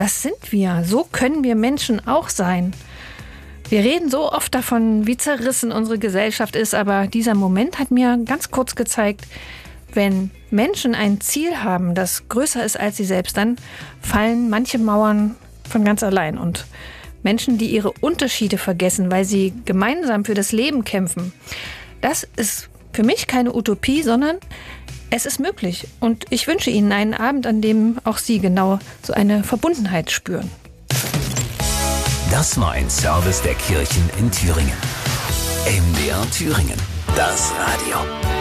Das sind wir. So können wir Menschen auch sein. Wir reden so oft davon, wie zerrissen unsere Gesellschaft ist, aber dieser Moment hat mir ganz kurz gezeigt, wenn Menschen ein Ziel haben, das größer ist als sie selbst, dann fallen manche Mauern von ganz allein. Und Menschen, die ihre Unterschiede vergessen, weil sie gemeinsam für das Leben kämpfen, das ist für mich keine Utopie, sondern es ist möglich. Und ich wünsche Ihnen einen Abend, an dem auch Sie genau so eine Verbundenheit spüren. Das war ein Service der Kirchen in Thüringen. MDR Thüringen, das Radio.